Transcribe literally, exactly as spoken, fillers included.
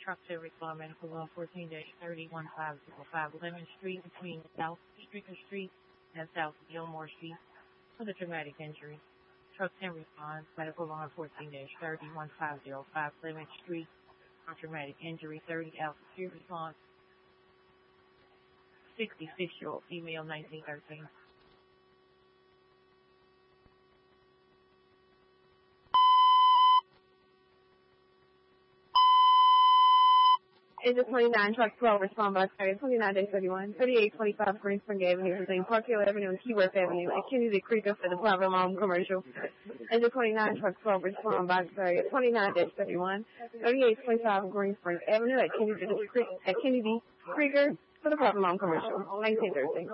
Truck service on medical law fourteen thirty one five zero five Lemon Street between South Streaker Street and South Gilmore Street for the traumatic injury. Truck ten responds, medical law fourteen thirty one five zero five Lemon Street on traumatic injury. thirty Alpha Q response, sixty-six-year-old female, nineteen thirteen. Is it twenty-nine, truck twelve, respond by area twenty-nine thirty-one, thirty-eight twenty-five Green Spring Avenue, between Park Hill Avenue and Keyworth Avenue, and Kennedy Creeker for the private home commercial. Is it twenty-nine, truck twelve, respond by area twenty-nine thirty-one, thirty-eight twenty-five Green Spring Avenue at Kennedy, at Kennedy Creeker for the private home commercial, nineteen thirteen.